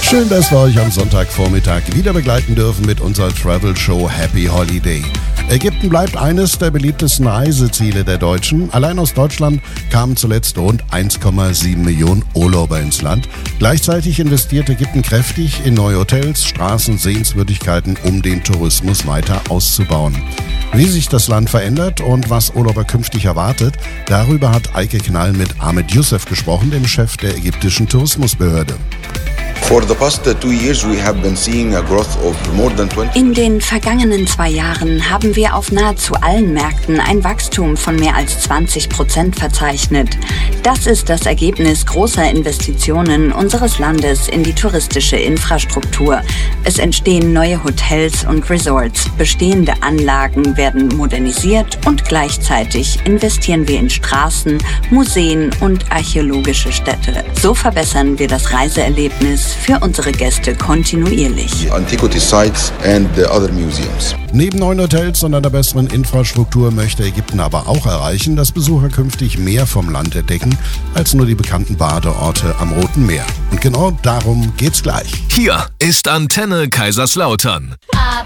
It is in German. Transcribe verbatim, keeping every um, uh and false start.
Schön, dass wir euch am Sonntagvormittag wieder begleiten dürfen mit unserer Travel-Show Happy Holiday. Ägypten bleibt eines der beliebtesten Reiseziele der Deutschen. Allein aus Deutschland kamen zuletzt rund eins Komma sieben Millionen Urlauber ins Land. Gleichzeitig investiert Ägypten kräftig in neue Hotels, Straßen, Sehenswürdigkeiten, um den Tourismus weiter auszubauen. Wie sich das Land verändert und was Urlauber künftig erwartet, darüber hat Eike Knall mit Ahmed Youssef gesprochen, dem Chef der ägyptischen Tourismusbehörde. In den vergangenen zwei Jahren haben wir auf nahezu allen Märkten ein Wachstum von mehr als zwanzig Prozent verzeichnet. Das ist das Ergebnis großer Investitionen unseres Landes in die touristische Infrastruktur. Es entstehen neue Hotels und Resorts. Bestehende Anlagen werden modernisiert und gleichzeitig investieren wir in Straßen, Museen und archäologische Städte. So verbessern wir das Reiseerlebnis für unsere Gäste kontinuierlich. Antiquity sites and other museums. Neben neuen Hotels und einer besseren Infrastruktur möchte Ägypten aber auch erreichen, dass Besucher künftig mehr vom Land entdecken, als nur die bekannten Badeorte am Roten Meer. Und genau darum geht's gleich. Hier ist Antenne Kaiserslautern.